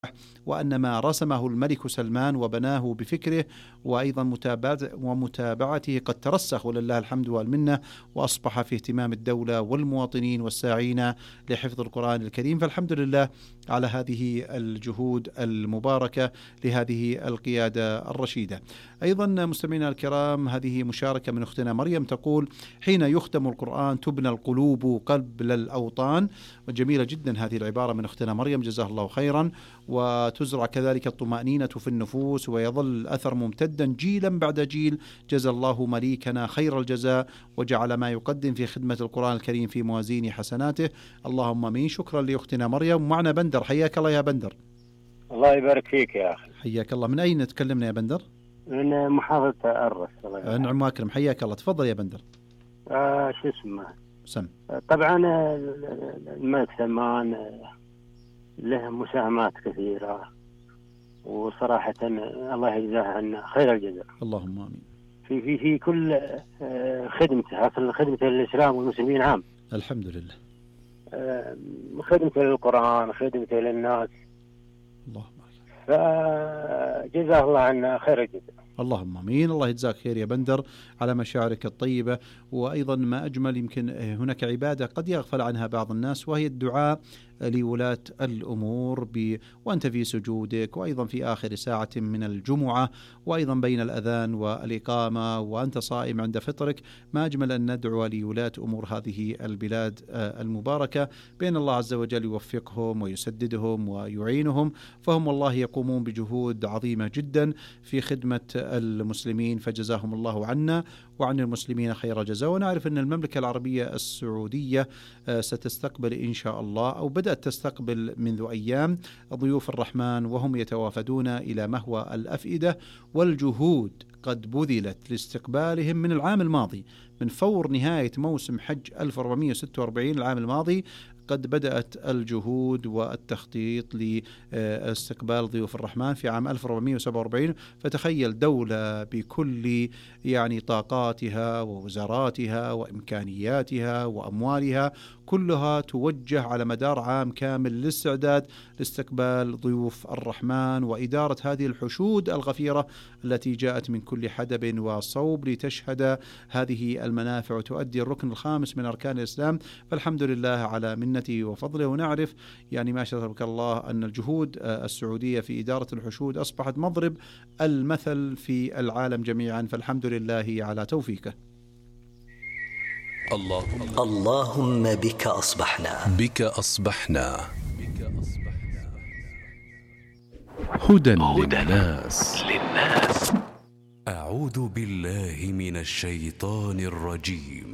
وأن ما رسمه الملك سلمان وبناه بفكره وأيضا ومتابعته قد ترسخ ولله الحمد والمنة، وأصبح في اهتمام الدولة والمواطنين والساعين لحفظ القرآن الكريم. فالحمد لله على هذه الجهود المباركة لهذه القيادة الرشيدة. أيضا مستمعينا الكرام، هذه مشاركة من أختنا مريم تقول: حين يختم القرآن تبنى القلوب قبل الأوطان. وجميلة جدا هذه العبارة من أختنا مريم، جزاه الله خيرا. وتزرع كذلك الطمأنينة في النفوس ويظل الأثر ممتدا جيلا بعد جيل. جزا الله مليكنا خير الجزاء وجعل ما يقدم في خدمة القرآن الكريم في موازين حسناته، اللهم امين. شكرا لأختنا مريم. معنا بندر، حياك الله يا بندر. الله يبارك فيك يا أخي. حياك الله. من أين تكلمنا يا بندر؟ من محافظة الرس. نعم واكرم، حياك الله. تفضل يا بندر. شو اسمه؟ سم. طبعا الملك سلمان له مساهمات كثيرة، وصراحة الله يجزاه عنا خير الجزاء. اللهم آمين. في كل خدمته، أصل خدمته للإسلام والمسلمين عام. الحمد لله. خدمته للقرآن، خدمته للناس. اللهم فجزاه الله عنا خير الجزاء. اللهم امين. الله يجزاك خير يا بندر على مشاعرك الطيبة. وايضا ما اجمل، يمكن هناك عبادة قد يغفل عنها بعض الناس، وهي الدعاء لولاة الأمور وأنت في سجودك، وأيضا في آخر ساعة من الجمعة، وأيضا بين الأذان والإقامة، وأنت صائم عند فطرك. ما أجمل أن ندعو لولاة أمور هذه البلاد المباركة بأن الله عز وجل يوفقهم ويسددهم ويعينهم، فهم والله يقومون بجهود عظيمة جدا في خدمة المسلمين، فجزاهم الله عنا وعن المسلمين خير جزاء. ونعرف أن المملكة العربية السعودية ستستقبل إن شاء الله، أو بدأت تستقبل منذ أيام، ضيوف الرحمن، وهم يتوافدون إلى مهوى الأفئدة، والجهود قد بذلت لاستقبالهم من العام الماضي، من فور نهاية موسم حج 1446 العام الماضي. قد بدأت الجهود والتخطيط لاستقبال ضيوف الرحمن في عام 1447. فتخيل دولة بكل طاقاتها ووزاراتها وإمكانياتها وأموالها كلها توجه على مدار عام كامل للاستعداد لاستقبال ضيوف الرحمن وإدارة هذه الحشود الغفيرة التي جاءت من كل حدب وصوب لتشهد هذه المنافع وتؤدي الركن الخامس من أركان الإسلام. فالحمد لله على منته وفضله. ونعرف ما شرفك الله أن الجهود السعودية في إدارة الحشود أصبحت مضرب المثل في العالم جميعا، فالحمد لله على توفيقه. اللهم بك أصبحنا هدى للناس. أعوذ بالله من الشيطان الرجيم.